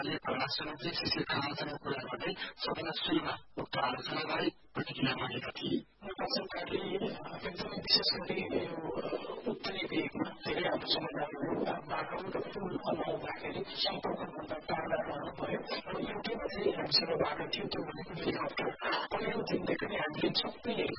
प्रधान मन्त्री श्री शेर खानसँग कुरा गर्दै सबैभन्दा सुरुमा उक्त आलोचनाबारे प्रतिक्रिया मागेका थिए। सरकारले एकदमै विशेष गरी उत्तरी भेगमा धेरै हाम्रो समुदायहरू बाटो र पुल बनाउँदाखेरि सम्पर्क गर्दा टाढा रहनु भयो र एउटैमा चाहिँ हामीसँग बाटो थियो त्यो भनेको हेलिकप्टर। पहिलो दिनदेखि नै हामीले सबै